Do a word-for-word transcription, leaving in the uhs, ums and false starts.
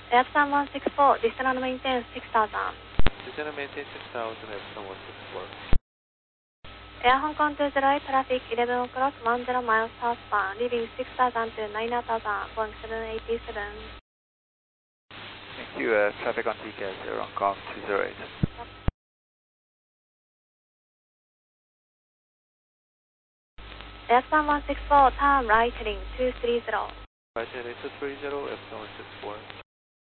Epson one six four, descend maintain six thousand. Descend maintain six thousand, Epson one six four. Air Hong Kong two zero eight, traffic eleven o'clock, one zero miles southbound, leaving six thousand to nine thousand, Boeing seven eighty-seven. Thank you, uh, traffic on T C A S, Air Hong Kong two zero eight. Epson one six four, time right heading two three zero. Right heading two three zero, Epson one six four.